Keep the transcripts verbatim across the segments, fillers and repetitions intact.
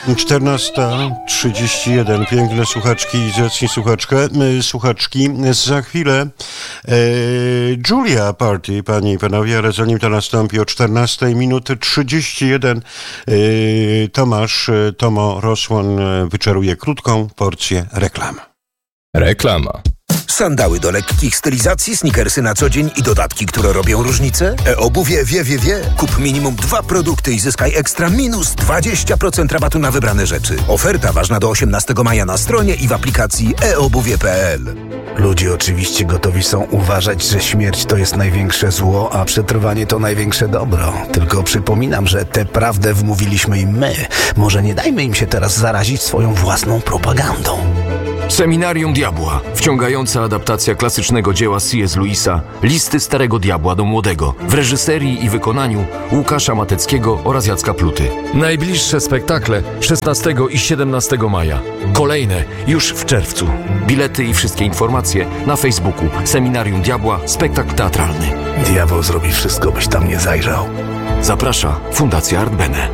czternasta trzydzieści jeden. Piękne słuchaczki i zacni słuchaczkę, słuchaczki. Za chwilę e, Julia Party, panie i panowie, ale zanim to nastąpi o czternastej minuty trzydzieści jeden e, Tomasz Tomo Rosłon wyczaruje krótką porcję reklam. Reklama. Sandały do lekkich stylizacji, sneakersy na co dzień i dodatki, które robią różnicę? E-obuwie wie, wie, wie. Kup minimum dwa produkty i zyskaj ekstra minus dwadzieścia procent rabatu na wybrane rzeczy. Oferta ważna do osiemnastego maja na stronie i w aplikacji e obuwie kropka pe el. Ludzie oczywiście gotowi są uważać, że śmierć to jest największe zło, a przetrwanie to największe dobro. Tylko przypominam, że tę prawdę wmówiliśmy im my. Może nie dajmy im się teraz zarazić swoją własną propagandą. Seminarium Diabła. Wciągająca adaptacja klasycznego dzieła C S. Lewisa Listy Starego Diabła do Młodego w reżyserii i wykonaniu Łukasza Mateckiego oraz Jacka Pluty. Najbliższe spektakle szesnastego i siedemnastego maja. Kolejne już w czerwcu. Bilety i wszystkie informacje na Facebooku Seminarium Diabła Spektakl Teatralny. Diabeł zrobi wszystko, byś tam nie zajrzał. Zaprasza Fundacja Art Bene.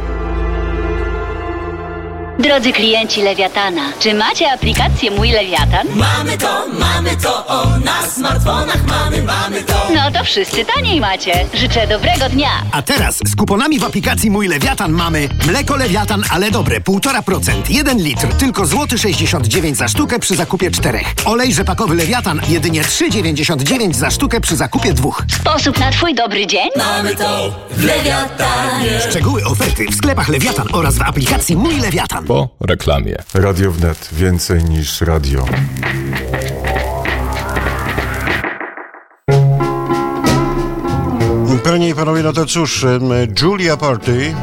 Drodzy klienci Lewiatana, czy macie aplikację Mój Lewiatan? Mamy to, mamy to, o, na smartfonach mamy, mamy to. No to wszyscy taniej macie. Życzę dobrego dnia. A teraz z kuponami w aplikacji Mój Lewiatan mamy mleko Lewiatan, ale dobre, półtora procent, jeden litr, tylko złoty sześćdziesiąt dziewięć za sztukę przy zakupie czterech. Olej rzepakowy Lewiatan, jedynie trzy dziewięćdziesiąt dziewięć za sztukę przy zakupie dwóch. Sposób na twój dobry dzień? Mamy to w Lewiatanie. Szczegóły oferty w sklepach Lewiatan oraz w aplikacji Mój Lewiatan. Po reklamie. Radio Wnet. Więcej niż radio. Panie i panowie, no to cóż, Julia Party,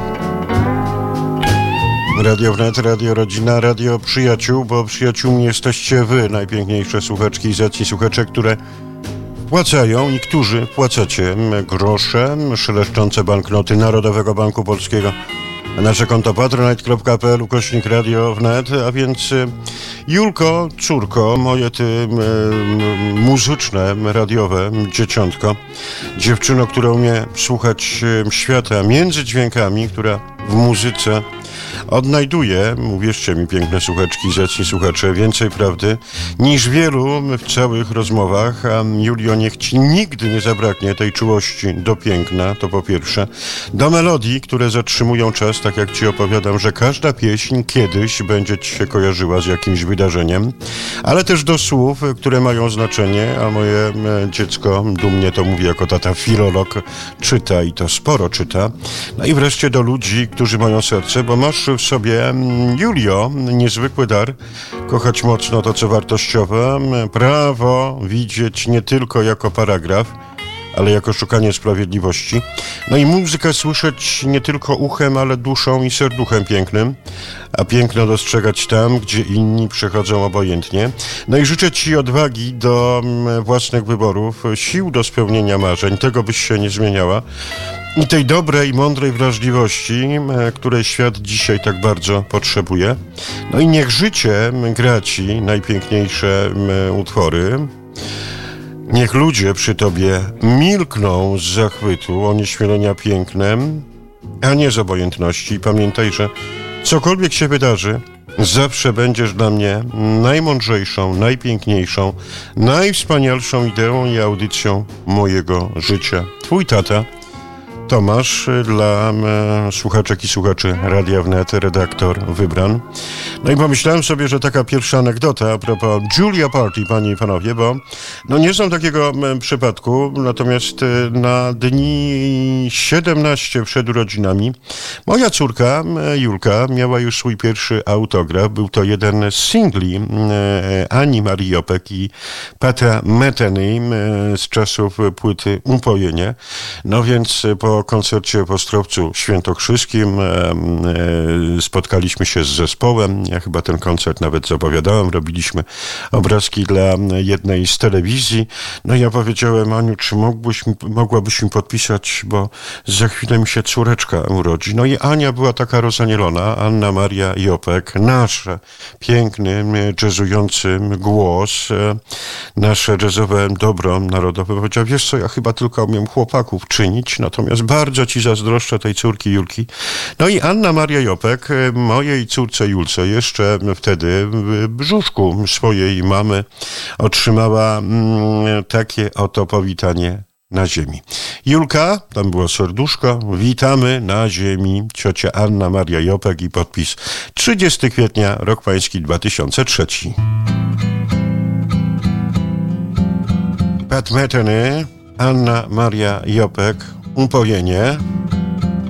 Radio Wnet, Radio Rodzina, Radio Przyjaciół, bo przyjaciółmi jesteście wy, najpiękniejsze słuchaczki i zacni słuchacze, które wpłacają, niektórzy wpłacacie grosze, szeleszczące banknoty Narodowego Banku Polskiego. Nasze konto patronite kropka pe el ukośnik Radio Wnet, a więc Julko, córko, moje ty m, m, muzyczne, radiowe dzieciątko, dziewczyno, która umie słuchać świata między dźwiękami, która w muzyce odnajduje, uwierzcie mi, piękne słuchaczki, zacni słuchacze, więcej prawdy niż wielu w całych rozmowach. A Julio, niech ci nigdy nie zabraknie tej czułości do piękna, to po pierwsze, do melodii, które zatrzymują czas, tak jak ci opowiadam, że każda pieśń kiedyś będzie ci się kojarzyła z jakimś wydarzeniem, ale też do słów, które mają znaczenie, a moje dziecko dumnie to mówi jako tata filolog, czyta i to sporo czyta. No i wreszcie do ludzi, którzy mają serce, bo masz w sobie, Julio, niezwykły dar kochać mocno to, co wartościowe, prawo widzieć nie tylko jako paragraf, ale jako szukanie sprawiedliwości. No i muzykę słyszeć nie tylko uchem, ale duszą i serduchem pięknym, a piękno dostrzegać tam, gdzie inni przechodzą obojętnie. No i życzę ci odwagi do własnych wyborów, sił do spełnienia marzeń, tego byś się nie zmieniała. I tej dobrej, mądrej wrażliwości, której świat dzisiaj tak bardzo potrzebuje. No i niech życie gra ci najpiękniejsze utwory. Niech ludzie przy tobie milkną z zachwytu, onieśmielenia pięknem, a nie z obojętności. I pamiętaj, że cokolwiek się wydarzy, zawsze będziesz dla mnie najmądrzejszą, najpiękniejszą, najwspanialszą ideą i audycją mojego życia. Twój tata, Tomasz, dla e, słuchaczek i słuchaczy Radia Wnet, redaktor wybran. No i pomyślałem sobie, że taka pierwsza anegdota a propos Julia Party, panie i panowie, bo no nie znam takiego e, przypadku, natomiast e, na dni siedemnaście przed urodzinami moja córka e, Julka miała już swój pierwszy autograf. Był to jeden z singli e, Ani Marii Jopek i Pata Metheny e, z czasów płyty Upojenie. No więc e, po koncercie w Ostrowcu Świętokrzyskim e, e, spotkaliśmy się z zespołem. Ja chyba ten koncert nawet zapowiadałem. Robiliśmy obrazki dla jednej z telewizji. No i ja powiedziałem: Aniu, czy mógłbyś, mogłabyś mi podpisać, bo za chwilę mi się córeczka urodzi. No i Ania była taka rozanielona, Anna Maria Jopek, nasz piękny, jazzujący głos, e, nasze jazzowe dobro narodowe. Powiedziała: wiesz co, ja chyba tylko umiem chłopaków czynić, natomiast Bardzo ci zazdroszczę tej córki Julki. No i Anna Maria Jopek, mojej córce Julce, jeszcze wtedy w brzuszku swojej mamy otrzymała mm, takie oto powitanie na ziemi. Julka, tam było serduszko, witamy na ziemi, ciocia Anna Maria Jopek i podpis trzydziestego kwietnia, rok pański dwa tysiące trzeci. Pat Metheny, Anna Maria Jopek, upojenie.